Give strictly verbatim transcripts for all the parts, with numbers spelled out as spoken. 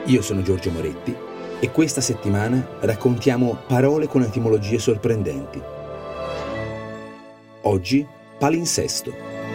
Io sono Giorgio Moretti e questa settimana raccontiamo parole con etimologie sorprendenti. Oggi, palinsesto.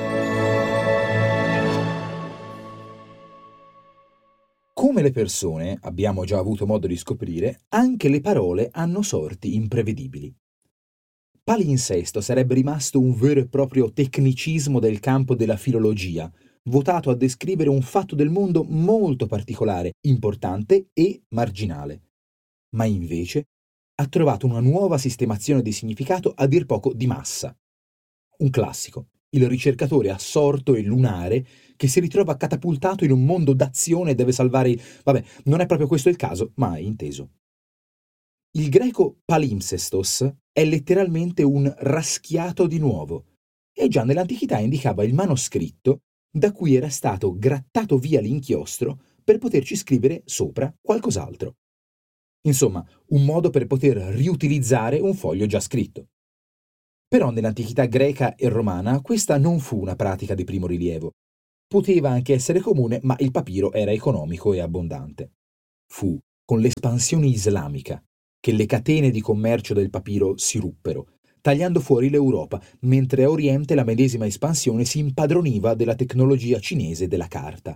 Come le persone, abbiamo già avuto modo di scoprire, anche le parole hanno sorti imprevedibili. Palinsesto sarebbe rimasto un vero e proprio tecnicismo del campo della filologia, votato a descrivere un fatto del mondo molto particolare, importante e marginale. Ma invece ha trovato una nuova sistemazione di significato a dir poco di massa. Un classico, il ricercatore assorto e lunare che si ritrova catapultato in un mondo d'azione e deve salvare i... Vabbè, non è proprio questo il caso, ma è inteso. Il greco palimpsestos è letteralmente un raschiato di nuovo e già nell'antichità indicava il manoscritto da cui era stato grattato via l'inchiostro per poterci scrivere sopra qualcos'altro. Insomma, un modo per poter riutilizzare un foglio già scritto. Però nell'antichità greca e romana questa non fu una pratica di primo rilievo. Poteva anche essere comune, ma il papiro era economico e abbondante. Fu con l'espansione islamica che le catene di commercio del papiro si ruppero, tagliando fuori l'Europa, mentre a Oriente la medesima espansione si impadroniva della tecnologia cinese della carta.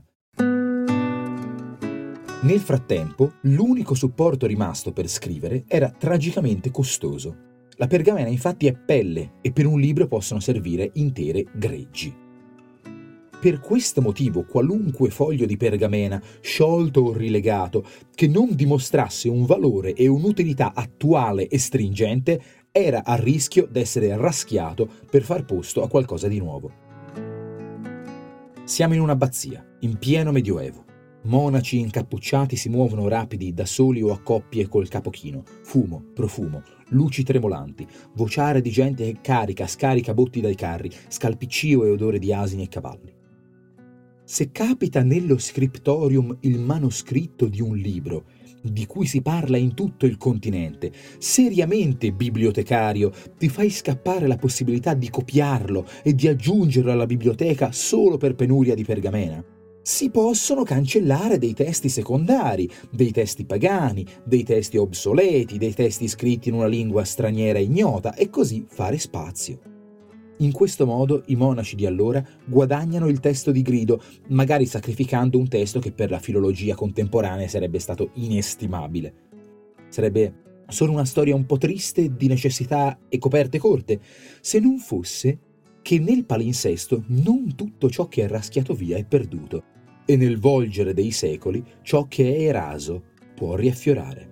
Nel frattempo, l'unico supporto rimasto per scrivere era tragicamente costoso. La pergamena infatti è pelle e per un libro possono servire intere greggi. Per questo motivo qualunque foglio di pergamena, sciolto o rilegato, che non dimostrasse un valore e un'utilità attuale e stringente, era a rischio d'essere raschiato per far posto a qualcosa di nuovo. Siamo in un'abbazia, in pieno Medioevo. Monaci incappucciati si muovono rapidi da soli o a coppie col capo chino. Fumo, profumo, luci tremolanti, vociare di gente che carica, scarica botti dai carri, scalpiccio e odore di asini e cavalli. Se capita nello scriptorium il manoscritto di un libro, di cui si parla in tutto il continente, seriamente bibliotecario, ti fai scappare la possibilità di copiarlo e di aggiungerlo alla biblioteca solo per penuria di pergamena? Si possono cancellare dei testi secondari, dei testi pagani, dei testi obsoleti, dei testi scritti in una lingua straniera ignota e così fare spazio. In questo modo i monaci di allora guadagnano il testo di grido, magari sacrificando un testo che per la filologia contemporanea sarebbe stato inestimabile. Sarebbe solo una storia un po' triste di necessità e coperte corte, se non fosse che nel palinsesto non tutto ciò che è raschiato via è perduto, e nel volgere dei secoli ciò che è eraso può riaffiorare.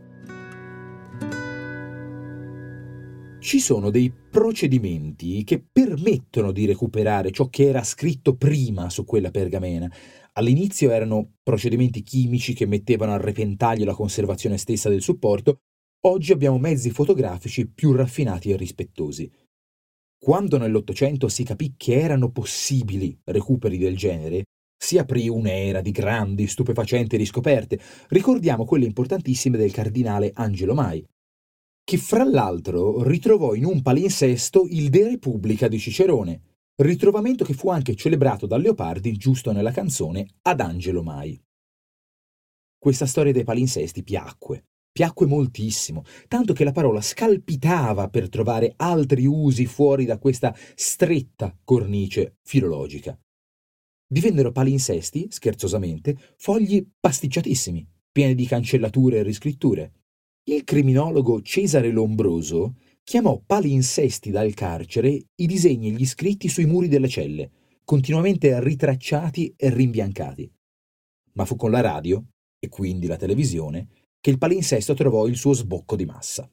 Ci sono dei procedimenti che permettono di recuperare ciò che era scritto prima su quella pergamena. All'inizio erano procedimenti chimici che mettevano a repentaglio la conservazione stessa del supporto, oggi abbiamo mezzi fotografici più raffinati e rispettosi. Quando nell'Ottocento si capì che erano possibili recuperi del genere, si aprì un'era di grandi, stupefacenti riscoperte. Ricordiamo quelle importantissime del cardinale Angelo Mai, che fra l'altro ritrovò in un palinsesto il De Repubblica di Cicerone, ritrovamento che fu anche celebrato da Leopardi giusto nella canzone Ad Angelo Mai. Questa storia dei palinsesti piacque, piacque moltissimo, tanto che la parola scalpitava per trovare altri usi fuori da questa stretta cornice filologica. Divennero palinsesti, scherzosamente, fogli pasticciatissimi, pieni di cancellature e riscritture. Il criminologo Cesare Lombroso chiamò palinsesti dal carcere i disegni e gli scritti sui muri delle celle, continuamente ritracciati e rimbiancati. Ma fu con la radio, e quindi la televisione, che il palinsesto trovò il suo sbocco di massa.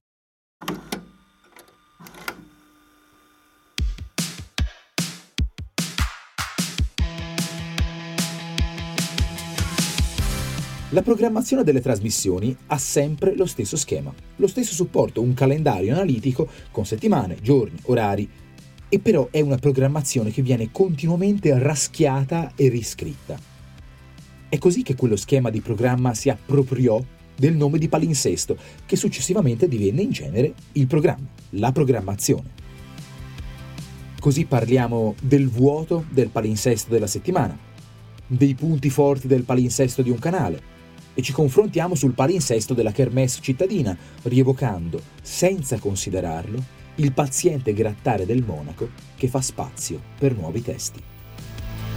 La programmazione delle trasmissioni ha sempre lo stesso schema, lo stesso supporto, un calendario analitico con settimane, giorni, orari, e però è una programmazione che viene continuamente raschiata e riscritta. È così che quello schema di programma si appropriò del nome di palinsesto, che successivamente divenne in genere il programma, la programmazione. Così parliamo del vuoto del palinsesto della settimana, dei punti forti del palinsesto di un canale, e ci confrontiamo sul palinsesto della kermesse cittadina, rievocando, senza considerarlo, il paziente grattare del monaco che fa spazio per nuovi testi.